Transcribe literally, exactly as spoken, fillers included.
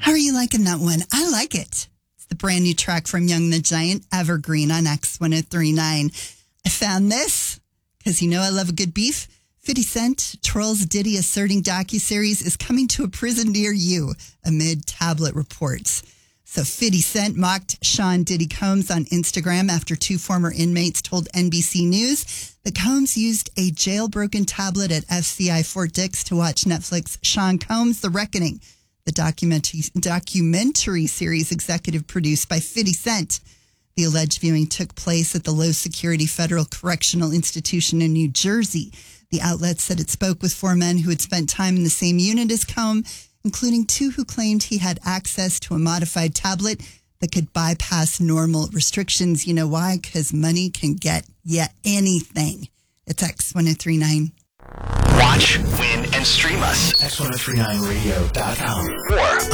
How are you liking that one? I like it. It's the brand new track from Young the Giant, Evergreen on X one oh three point nine. I found this because you know I love a good beef. fifty Cent trolls Diddy asserting docuseries is coming to a prison near you amid tablet reports. So fifty Cent mocked Sean Diddy Combs on Instagram after two former inmates told N B C News that Combs used a jailbroken tablet at F C I Fort Dix to watch Netflix Sean Combs' The Reckoning, the documentary, documentary series executive produced by fifty Cent. The alleged viewing took place at the low-security Federal Correctional Institution in New Jersey. The outlet said it spoke with four men who had spent time in the same unit as Combs, including two who claimed he had access to a modified tablet that could bypass normal restrictions. You know why? Because money can get you anything. It's X one oh three point nine. Watch, win, and stream us. X one oh three point nine radio dot com. Or